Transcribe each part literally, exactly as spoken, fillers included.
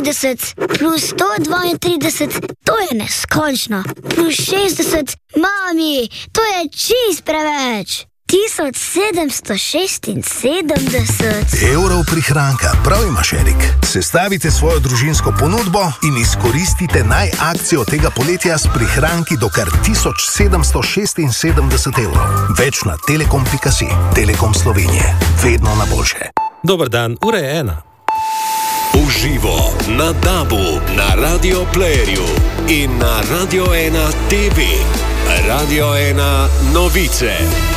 trideset plus sto dvaintrideset, to je neskončno. Plus šestdeset, mami, to je čist preveč. tisoč sedemsto šestinsedemdeset evrov prihranka, prav imaš, Erik. Sestavite svojo družinsko ponudbo in izkoristite naj akcijo tega poletja s prihranki do kar tisoč sedemsto šestinsedemdeset evrov. Več na telekom pika si. Telekom Slovenije. Vedno na boljše. Dober dan, ura je ena. Uživo na DAB-u, na Radio Playerju in na Radio ena T V. Radio ena novice.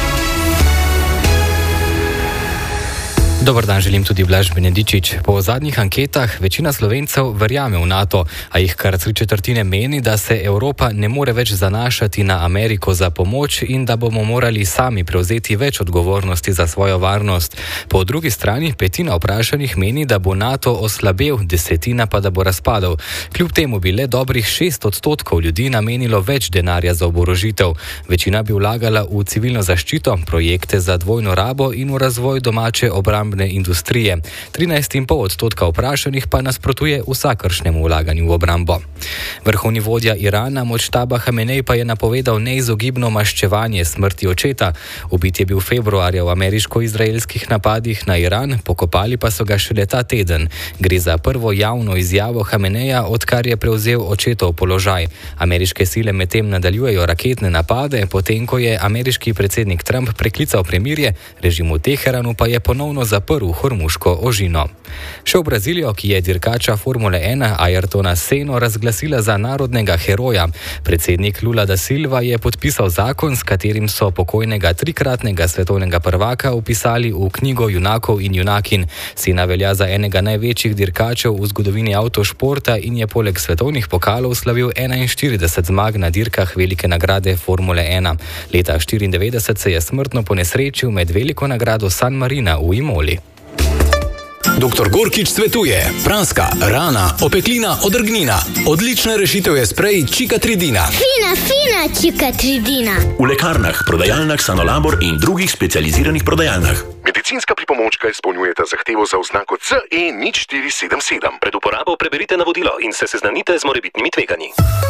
Dobar dan, želim tudi Blaž Benedičič. Po zadnjih anketah večina Slovencev verjame v NATO, a jih kar tri četrtine meni, da se Evropa ne more več zanašati na Ameriko za pomoč in da bomo morali sami prevzeti več odgovornosti za svojo varnost. Po drugi strani petina vprašanih meni, da bo NATO oslabel, desetina pa da bo razpadel. Kljub temu bi le dobrih šest odstotkov ljudi namenilo več denarja za oborožitev. Večina bi vlagala v civilno zaščito, projekte za dvojno rabo in v razvoj domače obrambne industrije. trinajst celih pet odstotka vprašanih pa nasprotuje vsakršnemu vlaganju v obrambo. Vrhovni vodja Irana Močtaba Hamenej pa je napovedal neizogibno maščevanje smrti očeta. Ubit je bil februarja v ameriško-izraelskih napadih na Iran, pokopali pa so ga šele ta teden. Gre za prvo javno izjavo Hameneja, odkar je prevzel očetov položaj. Ameriške sile medtem nadaljujejo raketne napade, potem ko je ameriški predsednik Trump preklical premirje, režim v Teheranu pa je ponovno zaprl Hormuško ožino. Še v Brazilijo, ki je dirkača Formule ena Ayrtona Seno razglasila za narodnega heroja. Predsednik Lula da Silva je podpisal zakon, s katerim so pokojnega trikratnega svetovnega prvaka vpisali v knjigo junakov in junakin. Sena velja za enega največjih dirkačev v zgodovini avtošporta in je poleg svetovnih pokalov slavil enainštirideset zmag na dirkah velike nagrade Formule ena. Leta štiriindevetdeset se je smrtno ponesrečil med veliko nagrado San Marina v Imoli. doktor Gorkič svetuje: praska, rana, opeklina, odrgnina. Odlična rešitev je sprej Čikatridina. Fina, fina Čikatridina. V lekarnah, prodajalnah Sanolabor in drugih specializiranih prodajalnah. Medicinska pripomočka izpolnjujeta zahtevo za oznako C E nič štiri sedem sedem. Pred uporabo preberite navodilo in se seznanite z morebitnimi tveganji.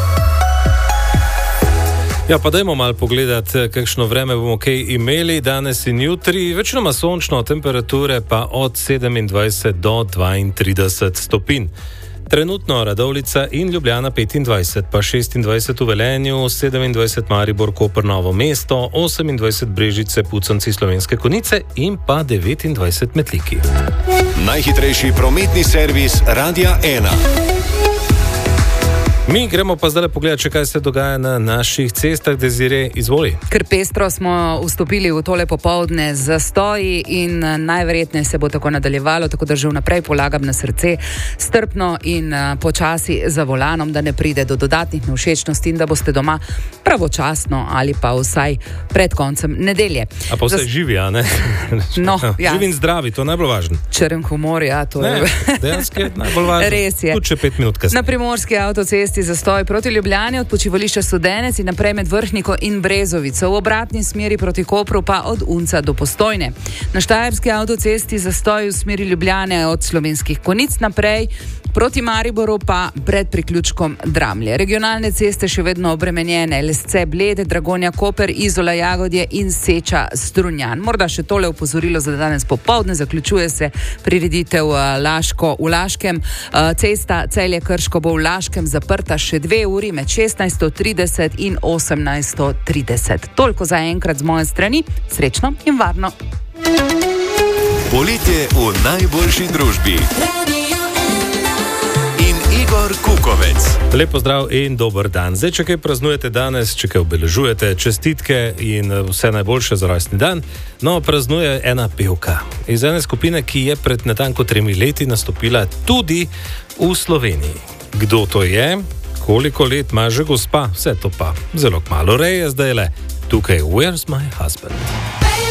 Ja, pa dajmo malo pogledati, kakšno vreme bomo kaj imeli danes in jutri. Večinoma sončno, temperature pa od sedemindvajset do dvaintrideset stopinj. Trenutno Radovljica in Ljubljana petindvajset, pa šestindvajset v Velenju, sedemindvajset Maribor, Koper, Novo mesto, osemindvajset Brežice, Puconci, Slovenske Konjice in pa devetindvajset Metliki. Najhitrejši prometni servis Radia ena. Mi gremo pa zdaj pogledati, kaj se dogaja na naših cestah. Desiree, izvoli. Ker pestro smo vstopili v tole popoldne z zastoji in najverjetneje se bo tako nadaljevalo, tako da že vnaprej polagam na srce strpno in počasi za volanom, da ne pride do dodatnih nevšečnosti in da boste doma pravočasno ali pa vsaj pred koncem nedelje. A pa vse Zas... živi, a ne? No, ja. Živi in zdravi, to je najbolj važno. Črn humor, ja, to ne, je. Dejansko je najbolj važno. Res je. Tudi če pet minut kasneje. Na primorski avtocesti zastoj proti Ljubljani od počivališča Studenec in naprej med Vrhniko in Brezovico, v obratni smeri proti Kopru pa od Unca do Postojne. Na štajerski avtocesti zastoj v smeri Ljubljane od Slovenskih Konjic naprej, proti Mariboru pa pred priključkom Dramlje. Regionalne ceste še vedno obremenjene: Lesce, Bled, Dragonja, Koper, Izola, Jagodje in Seča, Strunjan. Morda še tole opozorilo za danes popoldne, zaključuje se prireditev Laško v Laškem. Cesta Celje Krško bo v Laškem zaprta še dve uri med šestnajsto trideset in osemnajsto trideset. Toliko za enkrat z moje strani. Srečno in varno. Poletje v najboljši družbi. Igor Kukovec. Lep pozdrav in dober dan. Zdaj, če kaj praznujete danes, če kaj obeležujete, čestitke in vse najboljše za rojstni dan. No, praznuje ena pevka iz ene skupine, ki je pred natanko tremi leti nastopila tudi v Sloveniji. Kdo to je? Koliko let ima že gospa? Vse to pa zelo kmalu. Rej je zdaj le tukaj Where's My Husband?